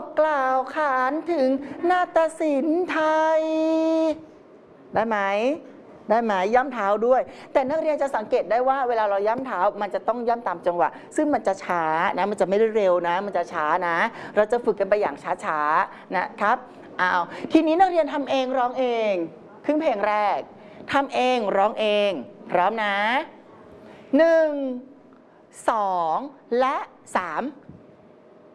กล่าวขานถึงนาฏศิลป์ไทยได้ไหมได้ไหมย่ำเท้าด้วยแต่นักเรียนจะสังเกตได้ว่าเวลาเราย่ำเท้ามันจะต้องย่ำตามจังหวะซึ่งมันจะช้านะมันจะไม่ได้เร็วนะมันจะช้านะเราจะฝึกกันไปอย่างช้าๆนะครับทีนี้นักเรียนทำเองร้องเองครึ่งเพลงแรกทำเองร้องเองพร้อมนะ1 2และ3